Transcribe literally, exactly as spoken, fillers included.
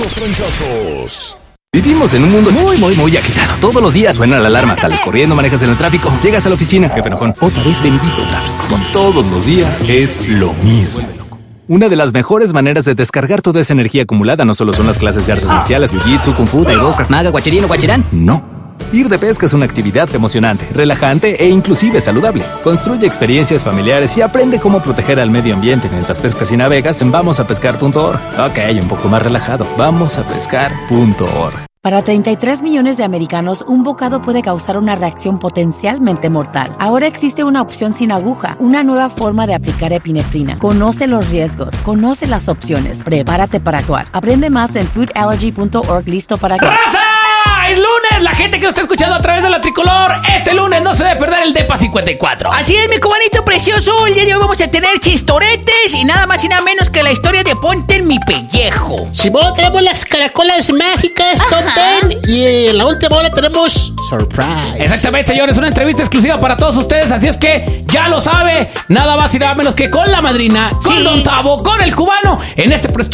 Los trancazos. Vivimos en un mundo muy, muy, muy agitado. Todos los días suena la alarma. Sales corriendo, manejas en el tráfico, llegas a la oficina. Jefe enojón, otra vez bendito tráfico. Con todos los días es lo mismo. Una de las mejores maneras de descargar toda esa energía acumulada no solo son las clases de artes marciales, jiu-jitsu, kung fu, taibo, krav maga, guachirino, guachirán. No. Ir de pesca es una actividad emocionante, relajante e inclusive saludable. Construye experiencias familiares y aprende cómo proteger al medio ambiente mientras pescas y navegas en vamos a pescar punto org. Ok, un poco más relajado. vamos a pescar punto org. Para treinta y tres millones de americanos, un bocado puede causar una reacción potencialmente mortal. Ahora existe una opción sin aguja, una nueva forma de aplicar epinefrina. Conoce los riesgos, conoce las opciones, prepárate para actuar. Aprende más en food allergy punto org. Listo para que... ¡Raza! ¡Es lunes! La gente que nos está escuchando a través de la tricolor, este lunes no se debe perder el Depa cincuenta y cuatro. Así es, mi cubanito precioso. El día de hoy vamos a tener chistoretes y nada más y nada menos que la historia de Ponte en mi pellejo. Si vos tenemos las caracolas mágicas, top ten, y en la última hora tenemos surprise. Exactamente, señores, una entrevista exclusiva para todos ustedes, así es que ya lo sabe, nada más y nada menos que con la madrina, con Sí. Don Tavo, con el cubano, en este